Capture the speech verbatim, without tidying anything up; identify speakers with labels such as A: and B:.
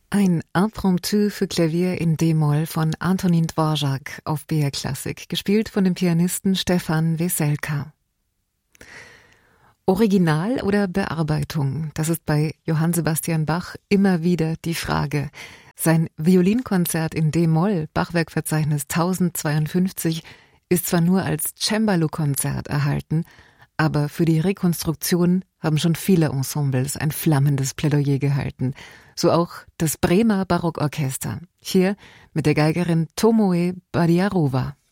A: Ein Impromptu für Klavier in D-Moll von Antonín Dvořák auf B R Klassik, gespielt von dem Pianisten Stefan Veselka. Original oder Bearbeitung? Das ist bei Johann Sebastian Bach immer wieder die Frage. Sein Violinkonzert in D-Moll, Bachwerkverzeichnis tausendzweiundfünfzig, ist zwar nur als Cembalo-Konzert erhalten, aber für die Rekonstruktion haben schon viele Ensembles ein flammendes Plädoyer gehalten. So auch das Bremer Barockorchester. Hier mit der Geigerin Tomoe Badiarova.